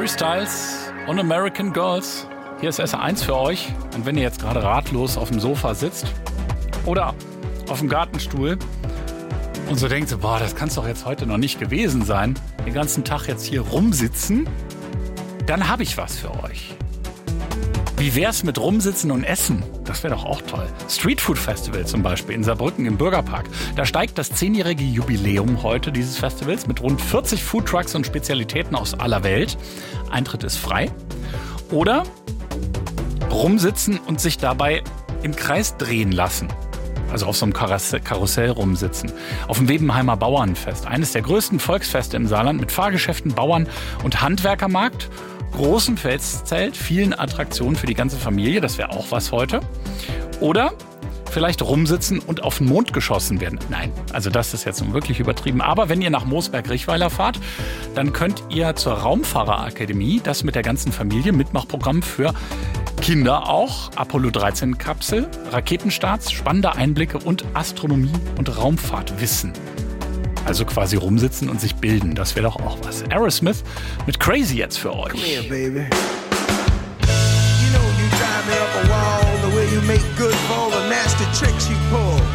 Harry Styles und American Girls. Hier ist SR1 für euch. Und wenn ihr jetzt gerade ratlos auf dem Sofa sitzt oder auf dem Gartenstuhl und so denkt, boah, das kann es doch jetzt heute noch nicht gewesen sein, den ganzen Tag jetzt hier rumsitzen, dann habe ich was für euch. Wie wär's mit Rumsitzen und Essen? Das wäre doch auch toll. Street Food Festival zum Beispiel in Saarbrücken im Bürgerpark. Da steigt das 10-jährige Jubiläum heute dieses Festivals mit rund 40 Foodtrucks und Spezialitäten aus aller Welt. Eintritt ist frei. Oder rumsitzen und sich dabei im Kreis drehen lassen. Also auf so einem Karussell rumsitzen. Auf dem Webenheimer Bauernfest. Eines der größten Volksfeste im Saarland mit Fahrgeschäften, Bauern- und Handwerkermarkt. Großem Felszelt, vielen Attraktionen für die ganze Familie, das wäre auch was heute. Oder vielleicht rumsitzen und auf den Mond geschossen werden. Nein, also das ist jetzt nun wirklich übertrieben. Aber wenn ihr nach Moosberg-Riechweiler fahrt, dann könnt ihr zur Raumfahrerakademie, das mit der ganzen Familie, Mitmachprogramm für Kinder auch, Apollo 13 Kapsel, Raketenstarts, spannende Einblicke und Astronomie und Raumfahrtwissen. Also quasi rumsitzen und sich bilden. Das wäre doch auch was. Aerosmith mit Crazy jetzt für euch. Come here, baby. You know you drive me up a wall the way you make good for all the nasty tricks you pull.